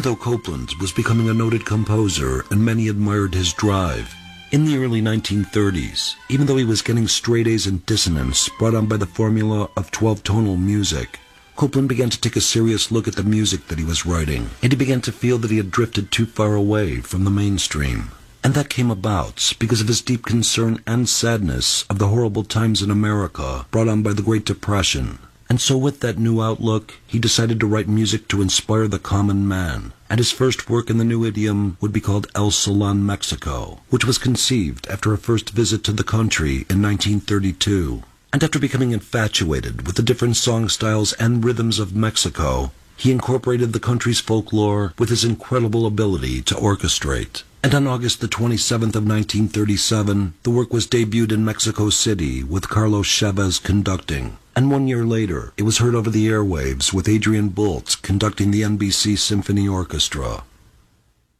Even though Copland was becoming a noted composer and many admired his drive, in the early 1930s, even though he was getting straight A's in dissonance brought on by the formula of 12-tonal music, Copland began to take a serious look at the music that he was writing, and he began to feel that he had drifted too far away from the mainstream. And that came about because of his deep concern and sadness of the horrible times in America brought on by the Great Depression. And so with that new outlook, he decided to write music to inspire the common man. And his first work in the new idiom would be called El Salon Mexico, which was conceived after a first visit to the country in 1932. And after becoming infatuated with the different song styles and rhythms of Mexico, he incorporated the country's folklore with his incredible ability to orchestrate. And on August the 27th of 1937, the work was debuted in Mexico City with Carlos Chavez conducting. And 1 year later, it was heard over the airwaves with Adrian Bolt conducting the NBC Symphony Orchestra.